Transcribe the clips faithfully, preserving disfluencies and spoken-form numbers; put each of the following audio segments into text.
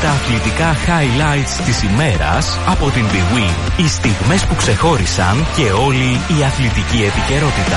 τα αθλητικά highlights της ημέρας από την Big Win. Οι στιγμές που ξεχώρισαν και όλη η αθλητική επικαιρότητα.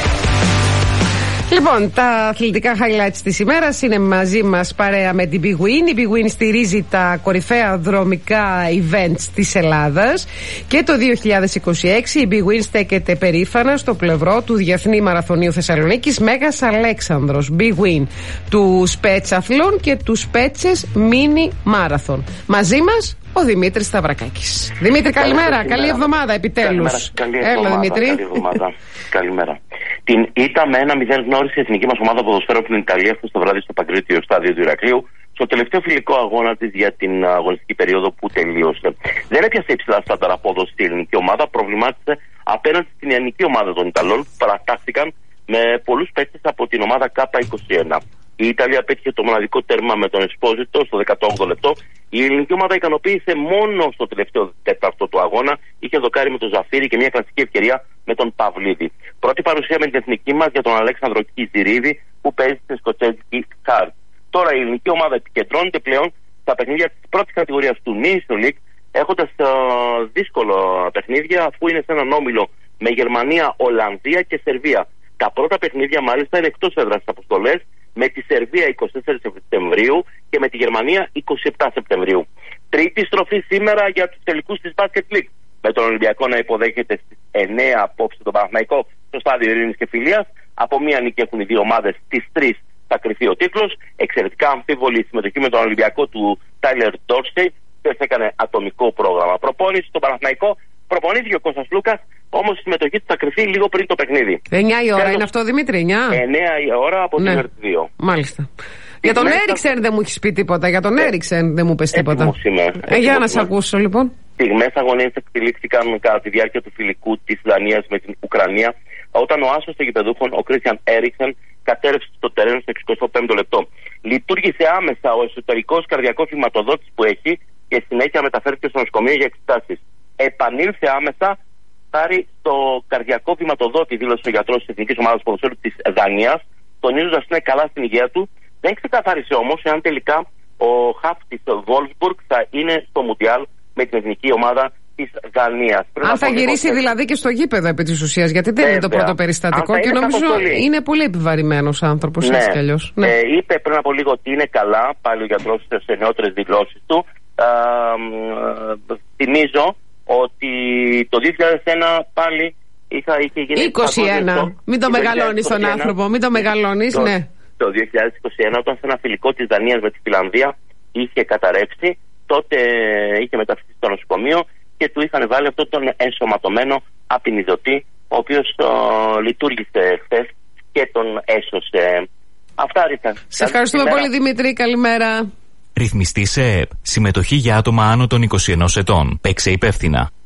Λοιπόν, τα αθλητικά highlights της ημέρας είναι μαζί μας παρέα με την Big Win. Η Big Win στηρίζει τα κορυφαία δρομικά events της Ελλάδας και το δύο χιλιάδες είκοσι έξι η Big Win στέκεται περήφανα στο πλευρό του Διεθνή Μαραθωνίου Θεσσαλονίκης Μέγας Αλέξανδρος, Big Win, του Σπέτσαθλον και του Σπέτσες Mini Marathon. Μαζί μας ο Δημήτρης Σταυρακάκης. Δημήτρη, καλημέρα. Καλή, καλή εβδομάδα επιτέλους. Καλή εβδομάδα. Έλα, Δημήτρη. Καλή εβδομάδα. Καλημέρα. Την ήττα με ένα μηδέν γνώρισε η εθνική μας ομάδα ποδοσφαίρου από την Ιταλία χθες το βράδυ στο Παγκρίτιο στάδιο του Ηρακλείου, στο τελευταίο φιλικό αγώνα της για την αγωνιστική περίοδο που τελείωσε. Δεν έπιασε υψηλά στάνταρ απόδοση η ελληνική ομάδα, προβλημάτισε απέναντι στην ιαννική ομάδα των Ιταλών που παρατάχθηκαν με πολλούς παίκτες από την ομάδα K είκοσι ένα. Η Ιταλία πέτυχε το μοναδικό τέρμα με τον Εσπόζιτο στο δεκαοκτώ λεπτό. Η ελληνική ομάδα ικανοποίησε μόνο στο τελευταίο τέταρτο του αγώνα. Είχε δοκάρει με τον Ζαφύρι και μια κλασική ευκαιρία με τον Παυλίδη. Πρώτη παρουσία με την εθνική μας για τον Αλέξανδρο Κιζηρίδη που παίζει στη σκοτσέζικη Χάρτ. Τώρα η ελληνική ομάδα επικεντρώνεται πλέον στα παιχνίδια της πρώτης κατηγορίας του Nations League, έχοντας uh, δύσκολο παιχνίδια αφού είναι σε έναν όμιλο με Γερμανία, Ολλανδία και Σερβία. Τα πρώτα παιχνίδια μάλιστα είναι εκτός έδρας στις αποστολές, με τη Σερβία είκοσι τέσσερις Σεπτεμβρίου και με τη Γερμανία είκοσι επτά Σεπτεμβρίου. Τρίτη στροφή σήμερα για τους τελικούς της Basket League, με τον Ολυμπιακό να υποδέχεται στις εννέα απόψε τον Παναθηναϊκό στο στάδιο Ειρήνης και Φιλίας. Από μία νίκη έχουν οι δύο ομάδες, στις τρεις θα κρυφθεί ο τίτλος. Εξαιρετικά αμφίβολη η συμμετοχή με τον Ολυμπιακό του Τάιλερ Ντόρσεϊ, που έκανε ατομικό πρόγραμμα προπόνηση στον Παναθηναϊκό. Προπονήθηκε ο Κώστας Λούκας, όμως η συμμετοχή του θα κρυφθεί λίγο πριν το παιχνίδι. εννιά η ώρα Τέλος, είναι αυτό, Δημήτρη, εννιά. εννιά η ώρα από ναι. την ΕΡΤ δύο. Μάλιστα. Για τον Έριξεν δεν μου έχει πει τίποτα. Για τον Έριξεν δεν μου πες τίποτα. Ε, για να σε ακούσω λοιπόν. Στιγμές αγωνίες εξελίχθηκαν κατά τη διάρκεια του φιλικού της Δανίας με την Ουκρανία, όταν ο άσος των γηπεδούχων, ο Κρίστιαν Έριξεν, κατέρευσε στο τερέν στο εξηκοστό πέμπτο λεπτό. Λειτουργήσε άμεσα ο εσωτερικός καρδιακός βηματοδότης που έχει και συνέχεια μεταφέρθηκε στο νοσοκομείο για εξετάσεις. Επανήλθε άμεσα χάρη στο καρδιακό βηματοδότη, δήλωσε ο γιατρός της Εθνικής Ομάδας Ποδοσφαίρου της Δανίας, τονίζοντας ότι είναι καλά στην υγεία του. Δεν ξεκαθάρισε όμως εάν τελικά ο χαφ της Wolfsburg θα είναι στο Μουντιάλ με την εθνική ομάδα της Δανίας. Αν θα γυρίσει λίγο... δηλαδή και στο γήπεδο επί της ουσίας, γιατί δεν είναι το πρώτο περιστατικό και νομίζω είναι πολύ επιβαρημένος άνθρωπος, ναι. έτσι κι αλλιώς. Ναι. Ε, είπε πριν από λίγο ότι είναι καλά, πάλι ο γιατρός σε νεότερες δηλώσεις του. Ε, ε, θυμίζω ότι το δύο χιλιάδες ένα πάλι είχα, είχε γίνει... είκοσι ένα, μην το μεγαλώνεις τον άνθρωπο, μην το μεγαλώνεις, το, ναι. Το δύο χιλιάδες είκοσι ένα, όταν σε ένα φιλικό της Δανίας με τη Φιλανδία είχε καταρρεύσει, τότε είχε μεταφερθεί στο νοσοκομείο και του είχαν βάλει αυτόν τον ενσωματωμένο απεινιδωτή, ο οποίος uh, λειτουργήσε χθες και τον έσωσε. Αυτά ρίχα. Σε ευχαριστούμε πολύ, Δημήτρη, καλημέρα. Ρυθμιστή σε ΕΕΠ. Συμμετοχή για άτομα άνω των είκοσι ενός ετών. Παίξε υπεύθυνα.